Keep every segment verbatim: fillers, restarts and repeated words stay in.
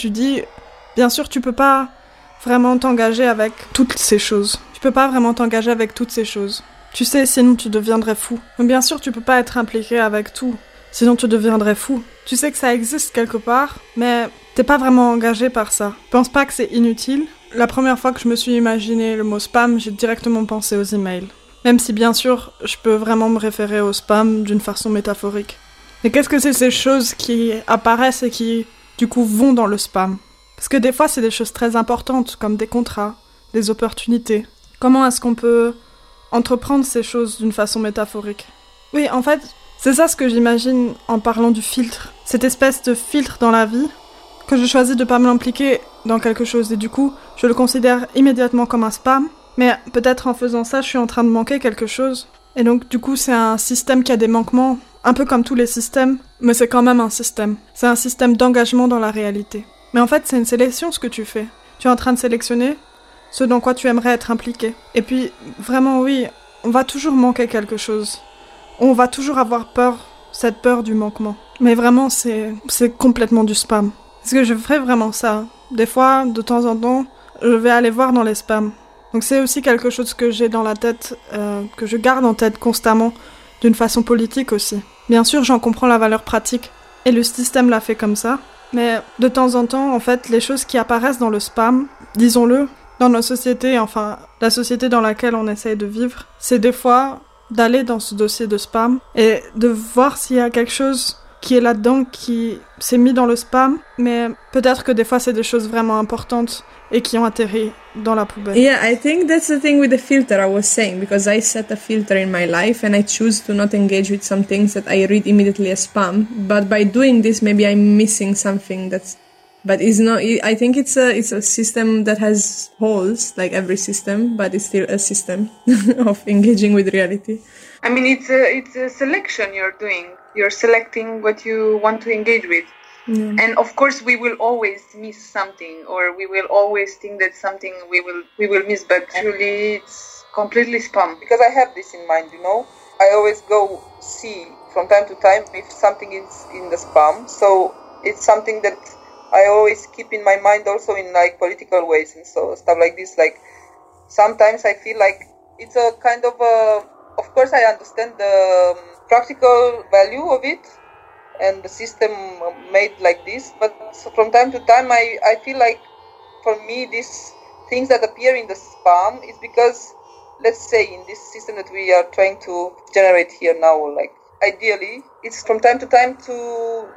tu dis, bien sûr, tu peux pas vraiment t'engager avec toutes ces choses. Tu peux pas vraiment t'engager avec toutes ces choses. Tu sais, sinon tu deviendrais fou. Donc bien sûr, tu peux pas être impliqué avec tout, sinon tu deviendrais fou. Tu sais que ça existe quelque part, mais t'es pas vraiment engagé par ça. Je pense pas que c'est inutile. La première fois que je me suis imaginé le mot spam, j'ai directement pensé aux emails. Même si bien sûr, je peux vraiment me référer au spam d'une façon métaphorique. Mais qu'est-ce que c'est ces choses qui apparaissent et qui, du coup, vont dans le spam ? Parce que des fois, c'est des choses très importantes, comme des contrats, des opportunités. Comment est-ce qu'on peut entreprendre ces choses d'une façon métaphorique ? Oui, en fait, c'est ça ce que j'imagine en parlant du filtre. Cette espèce de filtre dans la vie, que je choisis de pas m'impliquer dans quelque chose. Et du coup, je le considère immédiatement comme un spam. Mais peut-être en faisant ça, je suis en train de manquer quelque chose. Et donc, du coup, c'est un système qui a des manquements, un peu comme tous les systèmes, mais c'est quand même un système. C'est un système d'engagement dans la réalité. Mais en fait, c'est une sélection ce que tu fais. Tu es en train de sélectionner ce dans quoi tu aimerais être impliqué. Et puis, vraiment, oui, on va toujours manquer quelque chose. On va toujours avoir peur, cette peur du manquement. Mais vraiment, c'est, c'est complètement du spam. Parce que je ferais vraiment ça. Des fois, de temps en temps, je vais aller voir dans les spams. Donc c'est aussi quelque chose que j'ai dans la tête, euh, que je garde en tête constamment, d'une façon politique aussi. Bien sûr, j'en comprends la valeur pratique, et le système l'a fait comme ça. Mais de temps en temps, en fait, les choses qui apparaissent dans le spam, disons-le, dans nos sociétés, enfin, la société dans laquelle on essaye de vivre, c'est des fois d'aller dans ce dossier de spam et de voir s'il y a quelque chose qui est là-dedans, qui s'est mis dans le spam, mais peut-être que des fois c'est des choses vraiment importantes et qui ont atterri dans la poubelle. Yeah, I think that's the thing with the filter I was saying, because I set a filter in my life and I choose to not engage with some things that I read immediately as spam. But by doing this, maybe I'm missing something that's, but it's not, I think it's a, it's a system that has holes, like every system, but it's still a system of engaging with reality. I mean, it's a, it's a selection you're doing. You're selecting what you want to engage with. Yeah. And of course we will always miss something, or we will always think that something we will we will miss, but actually it's completely spam. Because I have this in mind, you know, I always go see from time to time if something is in the spam, so it's something that I always keep in my mind also in like political ways and so stuff like this. Like sometimes I feel like it's a kind of a, of course I understand the practical value of it and the system made like this, but from time to time I, I feel like for me these things that appear in the spam is because, let's say in this system that we are trying to generate here now, like ideally it's from time to time to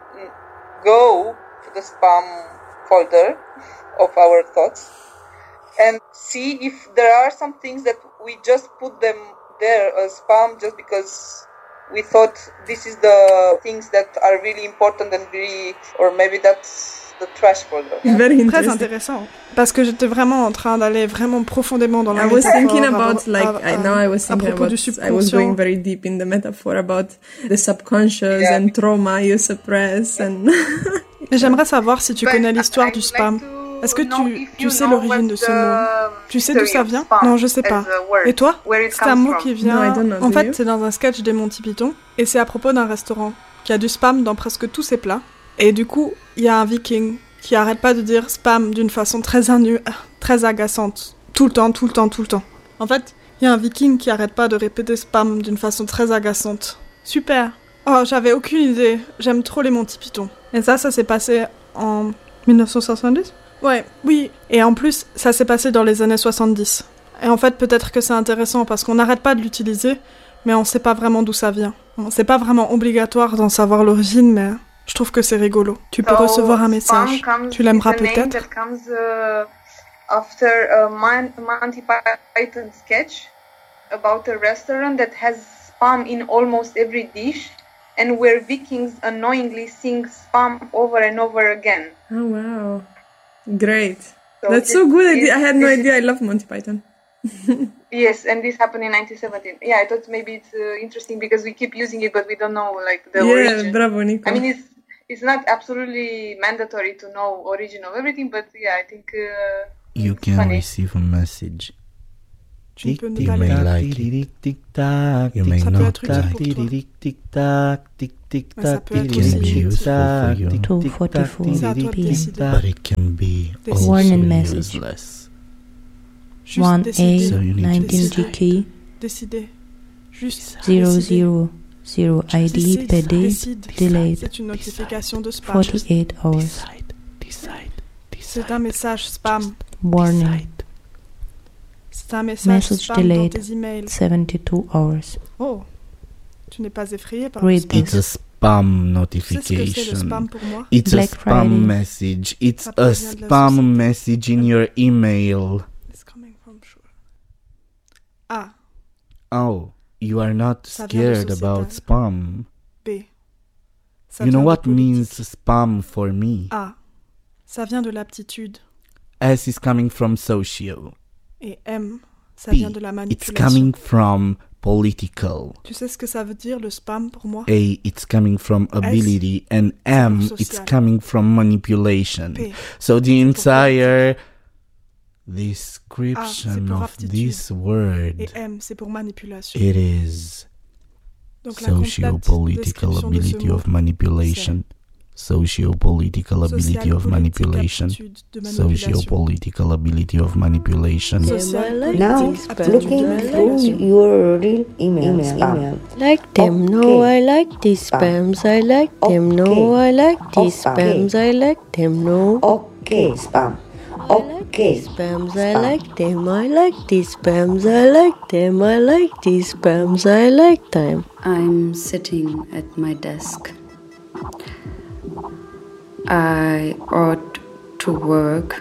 go to the spam folder of our thoughts and see if there are some things that we just put them there as spam just because we thought this is the things that are really important and really, or maybe that's the trash folder. Very Très intéressant, parce que j'étais vraiment en train d'aller vraiment profondément dans la I was métaphore. thinking about à, like à, I know I was thinking about I was going very deep in the metaphor about the subconscious yeah. and trauma you suppress and. Mais j'aimerais savoir si tu But connais l'histoire du spam. Like Est-ce que tu, tu sais l'origine de ce mot? Tu sais d'où ça vient? Non, je sais pas. Et toi? C'est un mot qui vient... No, en fait, c'est dans un sketch des Monty Python, et c'est à propos d'un restaurant qui a du spam dans presque tous ses plats. Et du coup, il y a un viking qui arrête pas de dire spam d'une façon très inu... très agaçante. Tout le temps, tout le temps, tout le temps. En fait, il y a un viking qui arrête pas de répéter spam d'une façon très agaçante. Super! Oh, j'avais aucune idée. J'aime trop les Monty Python. Et ça, ça s'est passé en dix-neuf cent soixante-dix? Ouais, oui. Et en plus, ça s'est passé dans les années soixante-dix. Et en fait, peut-être que c'est intéressant parce qu'on n'arrête pas de l'utiliser, mais on sait pas vraiment d'où ça vient. Bon, c'est pas vraiment obligatoire d'en savoir l'origine, mais je trouve que c'est rigolo. Tu peux so, recevoir un message. Tu l'aimeras peut-être. That comes uh, after a Monty Python sketch about a restaurant that has spam in almost every dish, and where Vikings unknowingly sing spam over and over again. Oh wow. Great. So That's so good. Is, I had no idea. I love Monty Python. Yes, and this happened in nineteen seventeen. Yeah, I thought maybe it's uh, interesting because we keep using it, but we don't know like the yeah, origin. Yeah, bravo, Nico. I mean, it's it's not absolutely mandatory to know origin of everything, but yeah, I think uh, you can funny. receive a message. Tu peux you may like it. You may not like it. ça peut être aussi two forty-four C'est à toi de décider. But it can be also Warning message. useless. Juste one décider. A nineteen G K Décider. Juste zero décider. zero zero I D Décide, P D décide. delayed C'est une notification de spam. forty-eight hours. Decide, decide, C'est decide. un message spam. Warning C'est un message Message spam dans delayed. tes emails. seventy-two hours. Oh, tu n'es pas effrayé par Read le spam. It's a spam Tu sais ce que c'est le notification. spam pour moi? It's Black a spam Friday. message. It's Ça a provient de la spam société. message in your email. It's coming from sure. A. Oh, you are not Ça vient de scared about sociétal. spam. B. Ça You know vient de what politique. means spam for me? A. Ça vient de l'aptitude. S is coming from social. Et M. Ça P, vient de la it's manipulation. coming from political. Tu sais ce que ça veut dire le spam pour moi? A, it's coming from ability. And M, it's social. coming from manipulation. P. So the pour entire c'est description pour of aptitude. this word, Et M, c'est pour manipulation. it is Donc la complète socio-political description de ce ability mot, of manipulation. Socio-political ability social, of politique, manipulation. aptitude de manipulation. Socio-political ability of manipulation. Social, Now, politique, aptitude de looking through manipulation. your real email spam. Like them, no, Okay. I like these spams, I like them, no, Okay. I like these Okay. spams, I like them, no. Okay, spam. Okay. Spams, I like them, I like these spams, I like them, I like these spams, I like them. I'm sitting at my desk. I ought to work,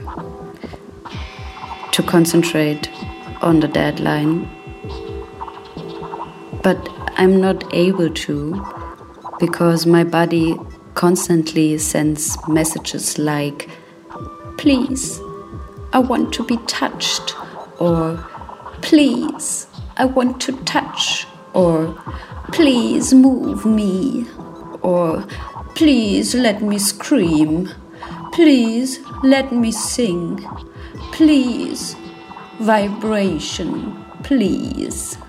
to concentrate on the deadline, but I'm not able to because my body constantly sends messages like, please, I want to be touched, or please, I want to touch, or please move me, or please let me scream, please let me sing, please, vibration, please.